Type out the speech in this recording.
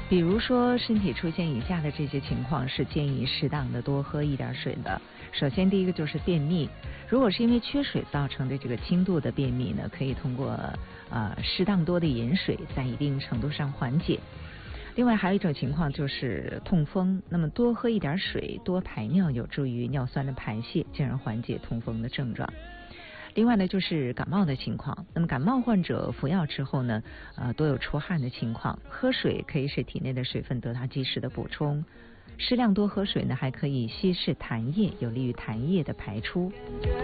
比如说身体出现以下的这些情况，是建议适当的多喝一点水的。首先第一个就是便秘，如果是因为缺水造成的这个轻度的便秘呢，可以通过适当多的饮水，在一定程度上缓解。另外还有一种情况就是痛风，那么多喝一点水，多排尿，有助于尿酸的排泄，进而缓解痛风的症状。另外呢，就是感冒的情况。那么感冒患者服药之后呢，多有出汗的情况，喝水可以使体内的水分得到及时的补充。适量多喝水呢，还可以稀释痰液，有利于痰液的排出。